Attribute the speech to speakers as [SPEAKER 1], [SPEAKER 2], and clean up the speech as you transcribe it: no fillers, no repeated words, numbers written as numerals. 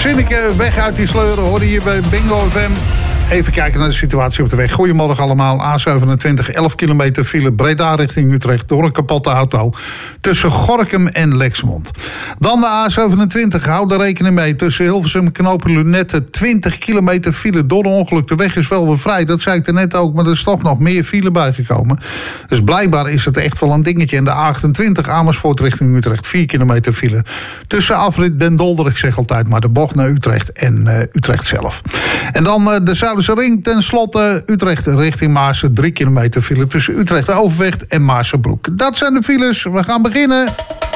[SPEAKER 1] Zinneke, weg uit die sleuren, hoor je hier bij Bingo FM. Even kijken naar de situatie op de weg. Goedemorgen allemaal. A27, 11 kilometer file Breda richting Utrecht door een kapotte auto tussen Gorinchem en Lexmond. Dan de A27, hou er rekening mee. Tussen Hilversum en Knopen Lunette 20 kilometer file door een ongeluk. De weg is wel weer vrij, dat zei ik er net ook, maar er is toch nog meer file bijgekomen. Dus blijkbaar is het echt wel een dingetje. En de A28 Amersfoort richting Utrecht 4 kilometer file tussen afrit Den Dolder, ik zeg altijd maar de bocht naar Utrecht en Utrecht zelf. En dan de Zuiderse ring, ten slotte Utrecht richting Maarsen 3 kilometer file tussen Utrecht Overvecht en Maarsebroek. Dat zijn de files, we gaan beginnen.